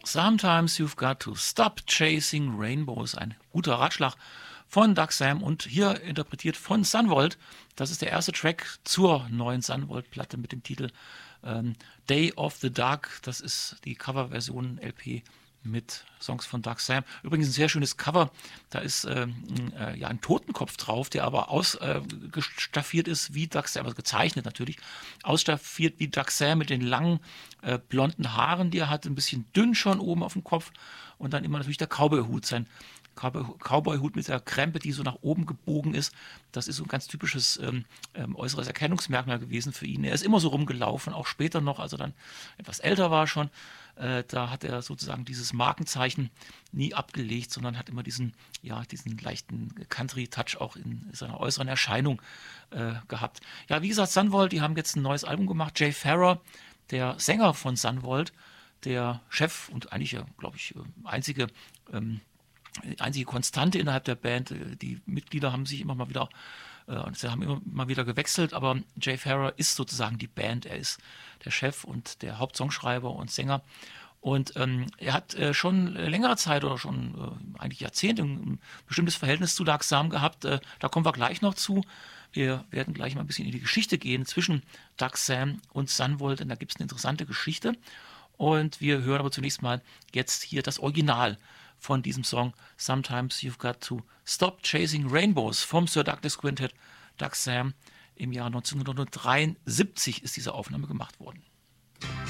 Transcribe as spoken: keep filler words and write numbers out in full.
Sometimes you've got to stop chasing rainbows. Ein guter Ratschlag von Doug Sam und hier interpretiert von Sunvolt. Das ist der erste Track zur neuen Sunvolt-Platte mit dem Titel ähm, Day of the Dark. Das ist die Coverversion L P mit Songs von Doug Sam. Übrigens ein sehr schönes Cover. Da ist ähm, äh, ja ein Totenkopf drauf, der aber ausstaffiert äh, ist wie Doug Sam, also gezeichnet natürlich, ausstaffiert wie Doug Sam mit den langen äh, blonden Haaren, die er hat, ein bisschen dünn schon oben auf dem Kopf und dann immer natürlich der Cowboy-Hut, sein Cowboy-Hut mit der Krempe, die so nach oben gebogen ist. Das ist so ein ganz typisches ähm, ähm, äußeres Erkennungsmerkmal gewesen für ihn. Er ist immer so rumgelaufen, auch später noch, als er dann etwas älter war schon. Äh, da hat er sozusagen dieses Markenzeichen nie abgelegt, sondern hat immer diesen, ja, diesen leichten Country-Touch auch in seiner äußeren Erscheinung äh, gehabt. Ja, wie gesagt, Sunvolt, die haben jetzt ein neues Album gemacht. Jay Farrar, der Sänger von Sunvolt, der Chef und eigentlich, glaube ich, einzige ähm, Die einzige Konstante innerhalb der Band. Die Mitglieder haben sich immer mal wieder, äh, sie haben immer mal wieder gewechselt, aber Jay Farrar ist sozusagen die Band. Er ist der Chef und der Hauptsongschreiber und Sänger. Und ähm, er hat äh, schon längere Zeit oder schon äh, eigentlich Jahrzehnte ein, ein bestimmtes Verhältnis zu Doug Sam gehabt. Äh, da kommen wir gleich noch zu. Wir werden gleich mal ein bisschen in die Geschichte gehen zwischen Doug Sam und Sunvolt, denn da gibt es eine interessante Geschichte. Und wir hören aber zunächst mal jetzt hier das Original von diesem Song Sometimes You've Got to Stop Chasing Rainbows vom Sir Douglas Quintet, Doug Sam. Im Jahr neunzehnhundertdreiundsiebzig ist diese Aufnahme gemacht worden.